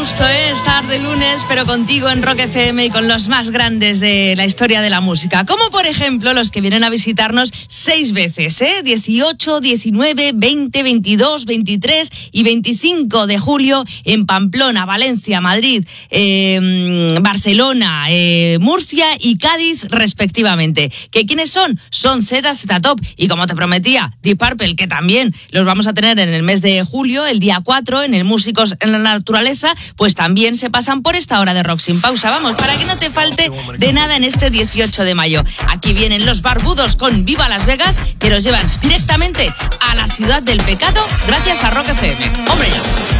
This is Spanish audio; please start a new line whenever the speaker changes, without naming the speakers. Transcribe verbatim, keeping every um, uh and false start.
gusto, ¿eh? Estar de lunes, pero contigo en Rock F M y con los más grandes de la historia de la música. Como por ejemplo los que vienen a visitarnos seis veces, ¿eh? dieciocho, diecinueve, veinte, veintidós, veintitrés y veinticinco de julio en Pamplona, Valencia, Madrid, eh, Barcelona, eh, Murcia y Cádiz respectivamente. ¿Que quiénes son? Son Z Z Top y, como te prometía, Deep Purple, que también los vamos a tener en el mes de julio, el día cuatro, en el Músicos en la Naturaleza, pues también se pasan por esta hora de Rock Sin Pausa. Vamos, para que no te falte de nada en este dieciocho de mayo. Aquí vienen los barbudos con Viva Las Vegas, que nos llevan directamente a la ciudad del pecado gracias a Rock F M. ¡Hombre, ya!